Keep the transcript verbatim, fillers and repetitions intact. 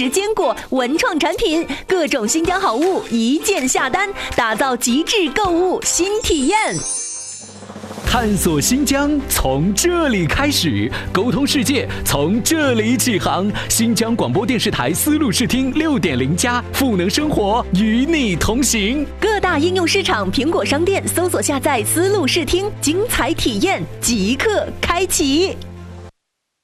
食坚果、文创产品，各种新疆好物一键下单，打造极致购物新体验。 探索新疆从这里开始，沟通世界从这里起航。新疆广播电视台丝路视听六点零加，赋能生活，与你同行。 各大应用市场、苹果商店搜索下载丝路视听，精彩体验即刻开启。